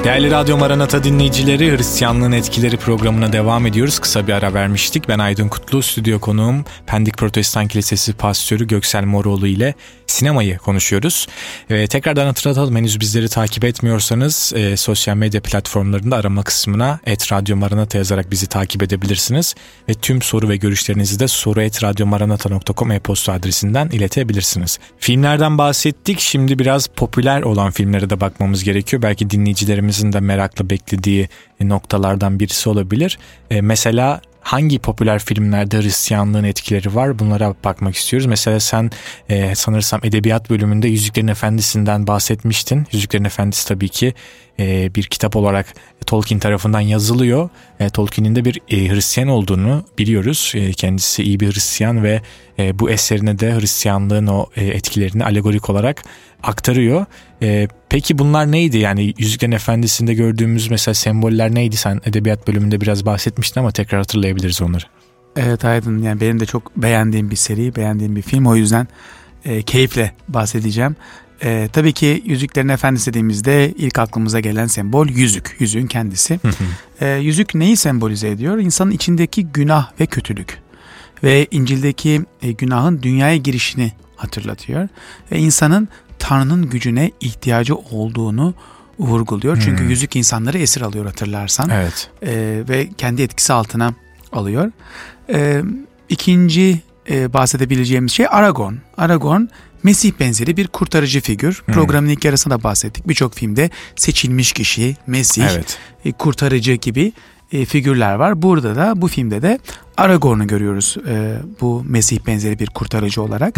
Değerli Radyo Maranata dinleyicileri, Hristiyanlığın Etkileri programına devam ediyoruz. Kısa bir ara vermiştik. Ben Aydın Kutlu, stüdyo konuğum Pendik Protestan Kilisesi Pastörü Göksel Moroğlu ile sinemayı konuşuyoruz. Tekrardan hatırlatalım, henüz bizleri takip etmiyorsanız sosyal medya platformlarında arama kısmına @radyomaranata yazarak bizi takip edebilirsiniz. Ve tüm soru ve görüşlerinizi de soru@radyomaranata.com e-posta adresinden iletebilirsiniz. Filmlerden bahsettik. Şimdi biraz popüler olan filmlere de bakmamız gerekiyor. Belki dinleyicilerimizin de merakla beklediği noktalardan birisi olabilir. Mesela hangi popüler filmlerde Hristiyanlığın etkileri var? Bunlara bakmak istiyoruz. Mesela sen sanırsam edebiyat bölümünde Yüzüklerin Efendisi'nden bahsetmiştin. Yüzüklerin Efendisi tabii ki bir kitap olarak Tolkien tarafından yazılıyor. Tolkien'in de bir Hristiyan olduğunu biliyoruz. Kendisi iyi bir Hristiyan ve bu eserine de Hristiyanlığın o etkilerini alegorik olarak aktarıyor. Peki bunlar neydi? Yani Yüzüklerin Efendisi'nde gördüğümüz mesela semboller neydi? Sen edebiyat bölümünde biraz bahsetmiştin ama tekrar hatırlayabiliriz onları. Evet Aydın, yani benim de çok beğendiğim bir seri, beğendiğim bir film. O yüzden keyifle bahsedeceğim. Tabii ki Yüzüklerin Efendisi dediğimizde ilk aklımıza gelen sembol yüzük. Yüzüğün kendisi. Yüzük neyi sembolize ediyor? İnsanın içindeki günah ve kötülük. Ve İncil'deki günahın dünyaya girişini hatırlatıyor. Ve insanın Tanrı'nın gücüne ihtiyacı olduğunu vurguluyor. Çünkü yüzük insanları esir alıyor, hatırlarsan. Evet. Ve kendi etkisi altına alıyor. İkinci bahsedebileceğimiz şey Aragorn. Aragorn Mesih benzeri bir kurtarıcı figür. Programın ilk yarısında bahsettik. Birçok filmde seçilmiş kişi, Mesih, evet, kurtarıcı gibi figürler var. Burada da, bu filmde de Aragorn'u görüyoruz. Bu Mesih benzeri bir kurtarıcı olarak.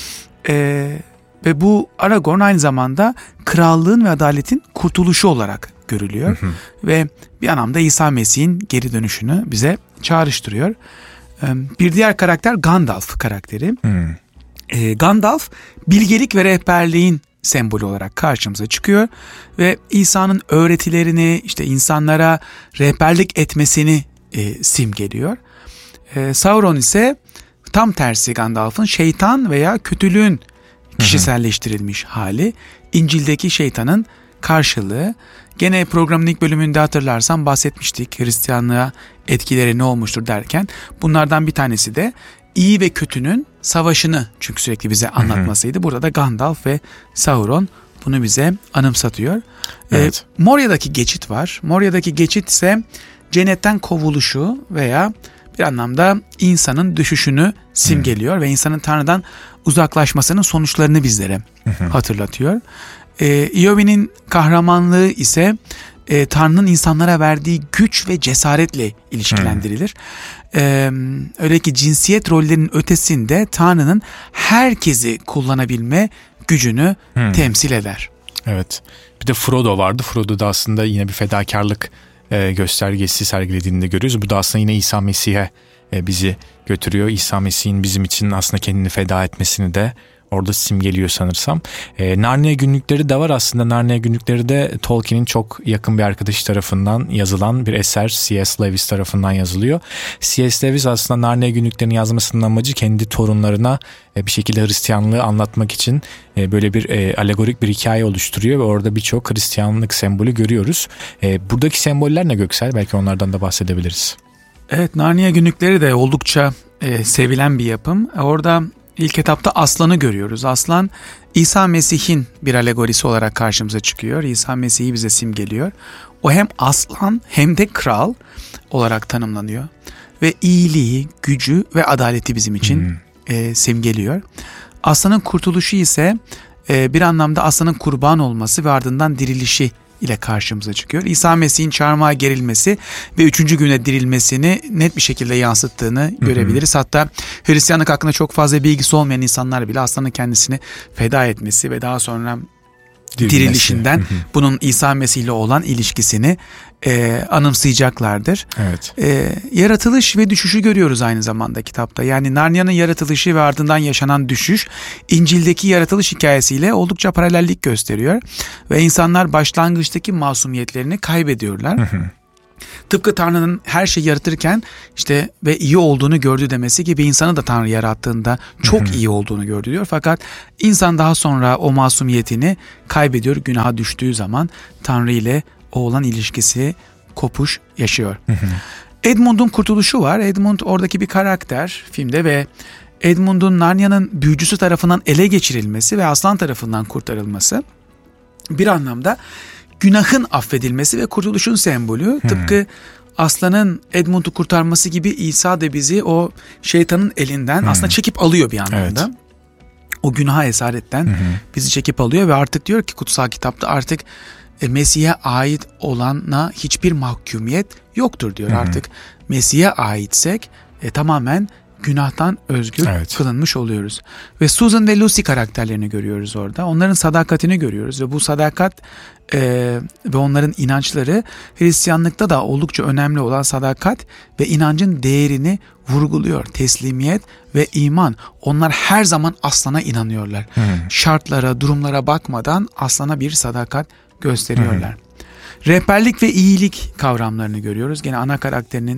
Ve bu Aragorn aynı zamanda krallığın ve adaletin kurtuluşu olarak görülüyor. Ve bir anlamda İsa Mesih'in geri dönüşünü bize çağrıştırıyor. Bir diğer karakter Gandalf karakteri. Gandalf bilgelik ve rehberliğin sembolü olarak karşımıza çıkıyor ve İsa'nın öğretilerini, işte insanlara rehberlik etmesini simgeliyor. Sauron ise tam tersi Gandalf'ın şeytan veya kötülüğün kişiselleştirilmiş hali. İncil'deki şeytanın karşılığı. Gene programın ilk bölümünde hatırlarsan bahsetmiştik, Hristiyanlığa etkileri ne olmuştur derken. Bunlardan bir tanesi de iyi ve kötünün savaşını çünkü sürekli bize anlatmasıydı. Burada da Gandalf ve Sauron bunu bize anımsatıyor. Evet. Moria'daki geçit var. Moria'daki geçit ise cennetten kovuluşu veya bir anlamda insanın düşüşünü simgeliyor ve insanın Tanrı'dan uzaklaşmasının sonuçlarını bizlere hatırlatıyor. Iobe'nin kahramanlığı ise Tanrı'nın insanlara verdiği güç ve cesaretle ilişkilendirilir. Öyle ki cinsiyet rollerinin ötesinde Tanrı'nın herkesi kullanabilme gücünü temsil eder. Evet. Bir de Frodo vardı. Frodo da aslında yine bir fedakarlık göstergesi sergilediğini de görüyoruz. Bu da aslında yine İsa Mesih'e bizi götürüyor. İsa Mesih'in bizim için aslında kendini feda etmesini de orada simgeliyor sanırsam. Narnia günlükleri de var. Aslında Narnia günlükleri de Tolkien'in çok yakın bir arkadaşı tarafından yazılan bir eser. C.S. Lewis tarafından yazılıyor. C.S. Lewis aslında Narnia günlüklerini yazmasının amacı kendi torunlarına bir şekilde Hristiyanlığı anlatmak için böyle bir alegorik bir hikaye oluşturuyor ve orada birçok Hristiyanlık sembolü görüyoruz. Buradaki semboller ne Göksel? Belki onlardan da bahsedebiliriz. Evet, Narnia günlükleri de oldukça sevilen bir yapım. Orada İlk etapta aslanı görüyoruz. Aslan İsa Mesih'in bir alegorisi olarak karşımıza çıkıyor. İsa Mesih'i bize simgeliyor. O hem aslan hem de kral olarak tanımlanıyor. Ve iyiliği, gücü ve adaleti bizim için simgeliyor. Aslanın kurtuluşu ise bir anlamda aslanın kurban olması ve ardından dirilişi ile karşımıza çıkıyor. İsa Mesih'in çarmıha gerilmesi ve 3. güne dirilmesini net bir şekilde yansıttığını görebiliriz. Hatta Hristiyanlık hakkında çok fazla bilgisi olmayan insanlar bile aslanın kendisini feda etmesi ve daha sonra dirilişinden bunun İsa Mesih ile olan ilişkisini anımsayacaklardır. Evet. Yaratılış ve düşüşü görüyoruz aynı zamanda kitapta. Yani Narnia'nın yaratılışı ve ardından yaşanan düşüş İncil'deki yaratılış hikayesiyle oldukça paralellik gösteriyor. Ve insanlar başlangıçtaki masumiyetlerini kaybediyorlar. Tıpkı Tanrı'nın her şeyi yaratırken işte ve iyi olduğunu gördü demesi gibi insanı da Tanrı yarattığında çok iyi olduğunu gördü diyor. Fakat insan daha sonra o masumiyetini kaybediyor. Günaha düştüğü zaman Tanrı ile oğlan ilişkisi kopuş yaşıyor. Edmund'un kurtuluşu var. Edmund oradaki bir karakter filmde ve Edmund'un Narnia'nın büyücüsü tarafından ele geçirilmesi ve aslan tarafından kurtarılması bir anlamda günahın affedilmesi ve kurtuluşun sembolü. Tıpkı aslanın Edmund'u kurtarması gibi İsa da bizi o şeytanın elinden aslında çekip alıyor bir anlamda. Evet. O günaha esaretten bizi çekip alıyor ve artık diyor ki kutsal kitapta artık Mesih'e ait olana hiçbir mahkumiyet yoktur diyor. Artık Mesih'e aitsek tamamen günahtan özgür kılınmış oluyoruz. Ve Susan ve Lucy karakterlerini görüyoruz orada. Onların sadakatini görüyoruz ve bu sadakat ve onların inançları Hristiyanlıkta da oldukça önemli olan sadakat ve inancın değerini vurguluyor. Teslimiyet ve iman. Onlar her zaman aslana inanıyorlar. Şartlara, durumlara bakmadan aslana bir sadakat gösteriyorlar. Rehberlik ve iyilik kavramlarını görüyoruz. Gene ana karakterinin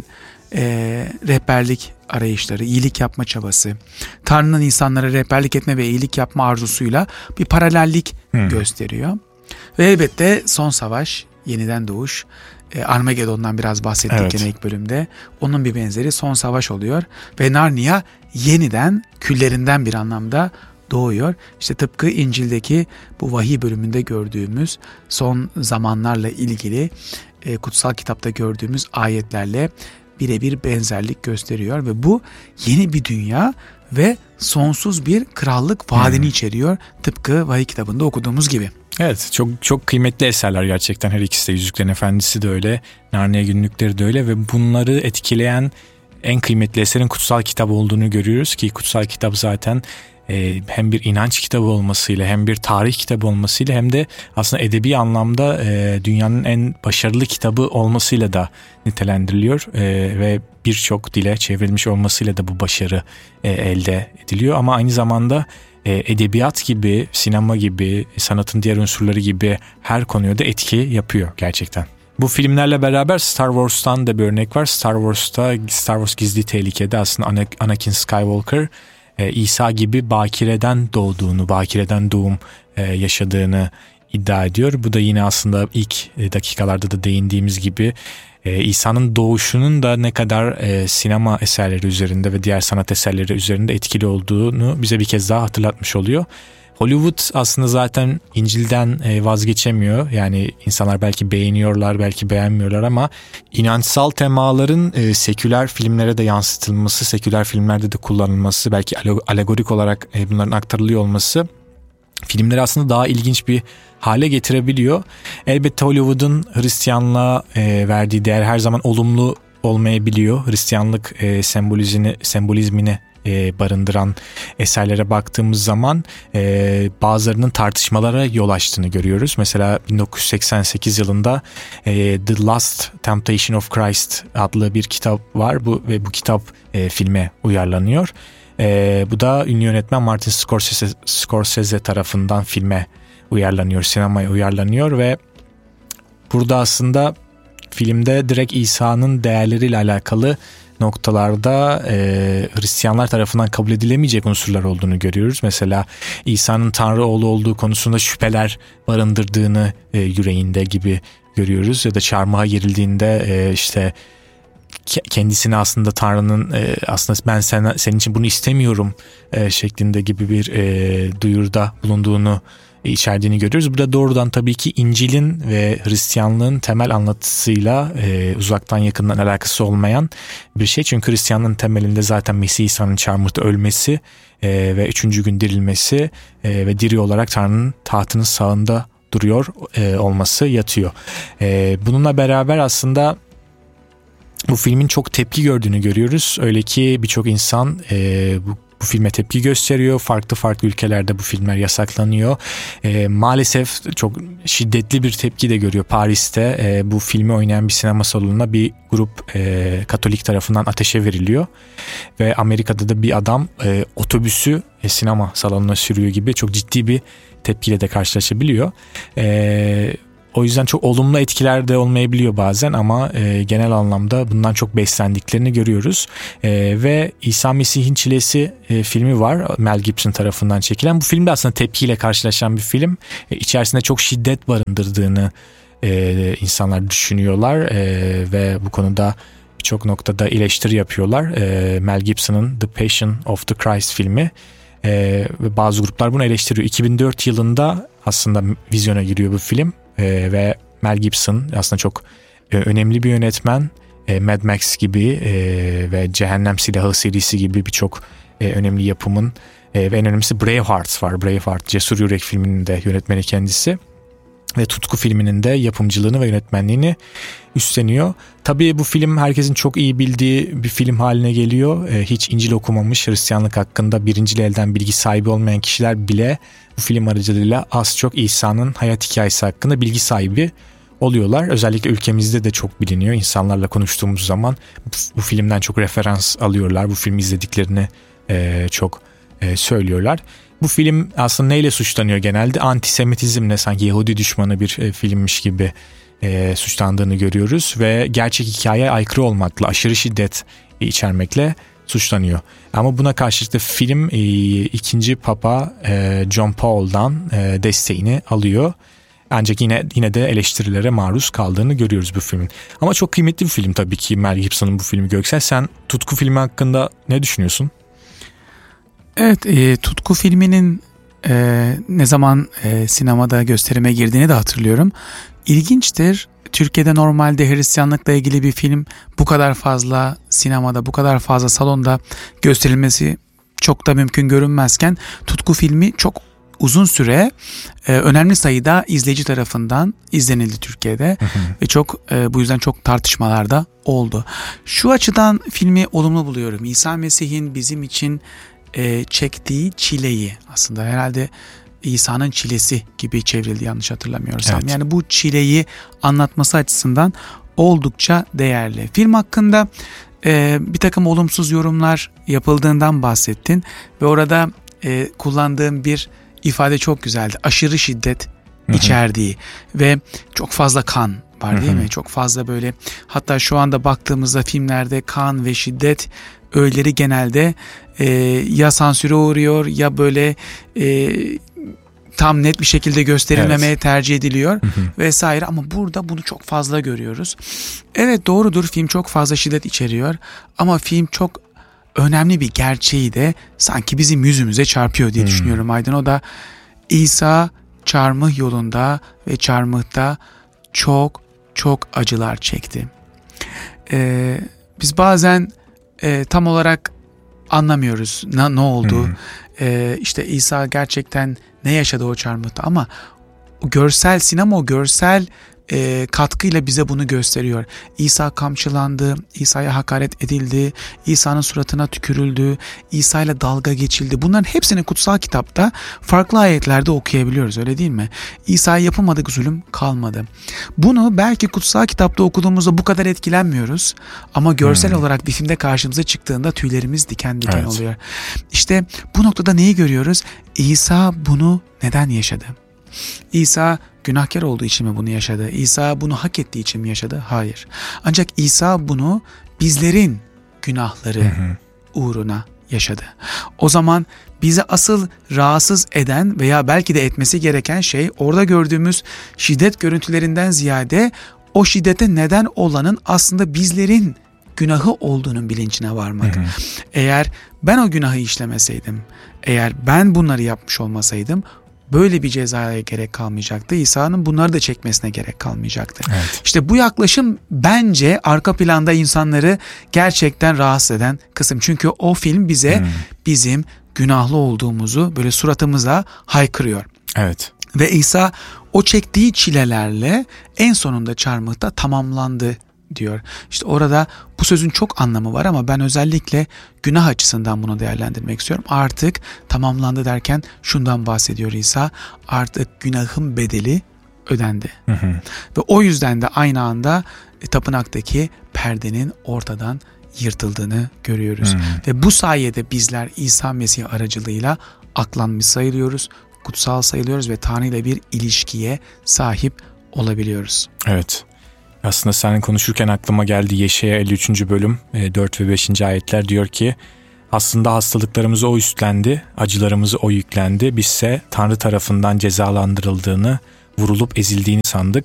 rehberlik arayışları, iyilik yapma çabası, Tanrı'nın insanlara rehberlik etme ve iyilik yapma arzusuyla bir paralellik gösteriyor. Ve elbette son savaş, yeniden doğuş, Armageddon'dan biraz bahsettik yine ilk bölümde. Onun bir benzeri son savaş oluyor ve Narnia yeniden küllerinden bir anlamda doğuyor. İşte tıpkı İncil'deki bu vahiy bölümünde gördüğümüz son zamanlarla ilgili kutsal kitapta gördüğümüz ayetlerle birebir benzerlik gösteriyor ve bu yeni bir dünya ve sonsuz bir krallık vaadini içeriyor. Tıpkı vahiy kitabında okuduğumuz gibi. Evet, çok çok kıymetli eserler gerçekten her ikisi de. Yüzüklerin Efendisi de öyle, Narnia Günlükleri de öyle ve bunları etkileyen en kıymetli eserin kutsal kitap olduğunu görüyoruz ki kutsal kitap zaten hem bir inanç kitabı olmasıyla hem bir tarih kitabı olmasıyla hem de aslında edebi anlamda dünyanın en başarılı kitabı olmasıyla da nitelendiriliyor ve birçok dile çevrilmiş olmasıyla da bu başarı elde ediliyor. Ama aynı zamanda edebiyat gibi, sinema gibi, sanatın diğer unsurları gibi her konuya da etki yapıyor gerçekten. Bu filmlerle beraber Star Wars'tan da bir örnek var. Star Wars Gizli Tehlike'de aslında Anakin Skywalker İsa gibi bakireden doğduğunu, bakireden doğum yaşadığını iddia ediyor. Bu da yine aslında ilk dakikalarda da değindiğimiz gibi İsa'nın doğuşunun da ne kadar sinema eserleri üzerinde ve diğer sanat eserleri üzerinde etkili olduğunu bize bir kez daha hatırlatmış oluyor. Hollywood aslında zaten İncil'den vazgeçemiyor. Yani insanlar belki beğeniyorlar, belki beğenmiyorlar ama inançsal temaların seküler filmlere de yansıtılması, seküler filmlerde de kullanılması, belki alegorik olarak bunların aktarılıyor olması filmleri aslında daha ilginç bir hale getirebiliyor. Elbette Hollywood'un Hristiyanlığa verdiği değer her zaman olumlu olmayabiliyor. Hristiyanlık sembolizmini barındıran eserlere baktığımız zaman bazılarının tartışmalara yol açtığını görüyoruz. Mesela 1988 yılında The Last Temptation of Christ adlı bir kitap var ve bu kitap filme uyarlanıyor. Bu da ünlü yönetmen Martin Scorsese tarafından filme uyarlanıyor, sinemaya uyarlanıyor ve burada aslında filmde direkt İsa'nın değerleriyle alakalı noktalarda Hristiyanlar tarafından kabul edilemeyecek unsurlar olduğunu görüyoruz. Mesela İsa'nın Tanrı oğlu olduğu konusunda şüpheler barındırdığını yüreğinde gibi görüyoruz. Ya da çarmıha gerildiğinde işte kendisini aslında Tanrı'nın aslında ben senin için bunu istemiyorum şeklinde gibi bir duyuruda bulunduğunu içerdiğini görüyoruz. Bu da doğrudan tabii ki İncil'in ve Hristiyanlığın temel anlatısıyla uzaktan yakından alakası olmayan bir şey. Çünkü Hristiyanlığın temelinde zaten Mesih İsa'nın çarmıhta ölmesi ve 3. gün dirilmesi ve diri olarak Tanrı'nın tahtının sağında duruyor olması yatıyor. Bununla beraber aslında bu filmin çok tepki gördüğünü görüyoruz. Öyle ki birçok insan bu filme tepki gösteriyor. Farklı ülkelerde bu filmler yasaklanıyor. Maalesef çok şiddetli bir tepki de görüyor. Paris'te bu filmi oynayan bir sinema salonuna bir grup Katolik tarafından ateşe veriliyor. Ve Amerika'da da bir adam otobüsü sinema salonuna sürüyor gibi çok ciddi bir tepkiyle de karşılaşabiliyor. O yüzden çok olumlu etkiler de olmayabiliyor bazen ama genel anlamda bundan çok beslendiklerini görüyoruz. Ve İsa Mesih'in Çilesi filmi var, Mel Gibson tarafından çekilen. Bu film de aslında tepkiyle karşılaşan bir film. İçerisinde çok şiddet barındırdığını insanlar düşünüyorlar ve bu konuda birçok noktada eleştiri yapıyorlar. Mel Gibson'ın The Passion of the Christ filmi ve bazı gruplar bunu eleştiriyor. 2004 yılında aslında vizyona giriyor bu film ve Mel Gibson aslında çok önemli bir yönetmen. Mad Max gibi ve Cehennem Silahı serisi gibi birçok önemli yapımın ve en önemlisi Braveheart var. Braveheart, Cesur Yürek filminin de yönetmeni kendisi ve Tutku filminin de yapımcılığını ve yönetmenliğini üstleniyor. Tabii bu film herkesin çok iyi bildiği bir film haline geliyor. Hiç İncil okumamış, Hristiyanlık hakkında birincil elden bilgi sahibi olmayan kişiler bile bu film aracılığıyla az çok İsa'nın hayat hikayesi hakkında bilgi sahibi oluyorlar. Özellikle ülkemizde de çok biliniyor. İnsanlarla konuştuğumuz zaman bu filmden çok referans alıyorlar. Bu filmi izlediklerini çok söylüyorlar. Bu film aslında neyle suçlanıyor genelde? Antisemitizmle, sanki Yahudi düşmanı bir filmmiş gibi suçlandığını görüyoruz ve gerçek hikayeye aykırı olmakla, aşırı şiddet içermekle suçlanıyor. Ama buna karşılık da film 2. Papa John Paul'dan desteğini alıyor. Ancak yine de eleştirilere maruz kaldığını görüyoruz bu filmin. Ama çok kıymetli bir film tabii ki Mel Gibson'ın bu filmi. Göksel, sen Tutku filmi hakkında ne düşünüyorsun? Evet, Tutku filminin ne zaman sinemada gösterime girdiğini de hatırlıyorum. İlginçtir. Türkiye'de normalde Hristiyanlıkla ilgili bir film bu kadar fazla sinemada, bu kadar fazla salonda gösterilmesi çok da mümkün görünmezken Tutku filmi çok uzun süre önemli sayıda izleyici tarafından izlenildi Türkiye'de. Ve çok bu yüzden çok tartışmalarda oldu. Şu açıdan filmi olumlu buluyorum. İsa Mesih'in bizim için çektiği çileyi, aslında herhalde İsa'nın çilesi gibi çevrildi yanlış hatırlamıyorsam. Evet. Yani bu çileyi anlatması açısından oldukça değerli. Film hakkında bir takım olumsuz yorumlar yapıldığından bahsettin ve orada kullandığım bir ifade çok güzeldi. Aşırı şiddet içerdiği ve çok fazla kan var değil mi? Çok fazla böyle, hatta şu anda baktığımızda filmlerde kan ve şiddet öğeleri genelde ya sansüre uğruyor ya böyle tam net bir şekilde gösterilmemeye tercih ediliyor vesaire, ama burada bunu çok fazla görüyoruz. Evet, doğrudur, film çok fazla şiddet içeriyor ama film çok önemli bir gerçeği de sanki bizim yüzümüze çarpıyor diye düşünüyorum Aydın. O da İsa çarmıh yolunda ve çarmıhta çok çok acılar çekti. Biz bazen tam olarak anlamıyoruz ne oldu. İşte İsa gerçekten ne yaşadı o çarmıhta, ama o görsel sinema, o görsel katkıyla bize bunu gösteriyor. İsa kamçılandı, İsa'ya hakaret edildi, İsa'nın suratına tükürüldü, İsa'yla dalga geçildi. Bunların hepsini kutsal kitapta farklı ayetlerde okuyabiliyoruz, öyle değil mi? İsa'ya yapılmadık zulüm kalmadı. Bunu belki kutsal kitapta okuduğumuzda bu kadar etkilenmiyoruz ama görsel olarak bir filmde karşımıza çıktığında tüylerimiz diken diken oluyor. İşte bu noktada neyi görüyoruz? İsa bunu neden yaşadı? İsa günahkar olduğu için mi bunu yaşadı? İsa bunu hak ettiği için mi yaşadı? Hayır. Ancak İsa bunu bizlerin günahları uğruna yaşadı. O zaman bizi asıl rahatsız eden veya belki de etmesi gereken şey, orada gördüğümüz şiddet görüntülerinden ziyade o şiddete neden olanın aslında bizlerin günahı olduğunun bilincine varmak. Eğer ben o günahı işlemeseydim, eğer ben bunları yapmış olmasaydım, böyle bir cezaya gerek kalmayacaktı. İsa'nın bunları da çekmesine gerek kalmayacaktı. Evet. İşte bu yaklaşım bence arka planda insanları gerçekten rahatsız eden kısım. Çünkü o film bize bizim günahlı olduğumuzu böyle suratımıza haykırıyor. Evet. Ve İsa o çektiği çilelerle en sonunda çarmıhta tamamlandı diyor. İşte orada bu sözün çok anlamı var ama ben özellikle günah açısından bunu değerlendirmek istiyorum. Artık tamamlandı derken şundan bahsediyor İsa. Artık günahın bedeli ödendi. Ve o yüzden de aynı anda tapınaktaki perdenin ortadan yırtıldığını görüyoruz. Ve bu sayede bizler İsa Mesih aracılığıyla aklanmış sayılıyoruz, kutsal sayılıyoruz ve Tanrı ile bir ilişkiye sahip olabiliyoruz. Evet. Aslında sen konuşurken aklıma geldi. Yeşaya 53. bölüm 4 ve 5. ayetler diyor ki, aslında hastalıklarımızı o üstlendi, acılarımızı o yüklendi. Bizse Tanrı tarafından cezalandırıldığını, vurulup ezildiğini sandık.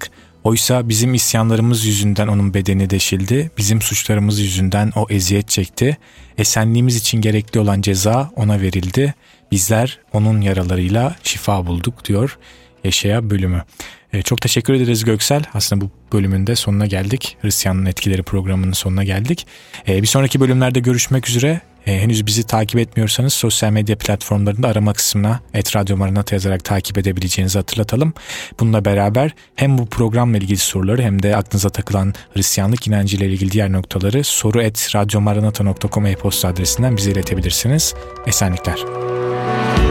Oysa bizim isyanlarımız yüzünden onun bedeni deşildi, bizim suçlarımız yüzünden o eziyet çekti. Esenliğimiz için gerekli olan ceza ona verildi. Bizler onun yaralarıyla şifa bulduk diyor Yeşaya bölümü. Çok teşekkür ederiz Göksel. Aslında bu bölümün de sonuna geldik. Hristiyanlığın Etkileri programının sonuna geldik. Bir sonraki bölümlerde görüşmek üzere. Henüz bizi takip etmiyorsanız sosyal medya platformlarında arama kısmına @Radyo Maranatha yazarak takip edebileceğinizi hatırlatalım. Bununla beraber hem bu programla ilgili soruları hem de aklınıza takılan Hristiyanlık inancıyla ilgili diğer noktaları soru@radyomaranatha.com e-posta adresinden bize iletebilirsiniz. Esenlikler.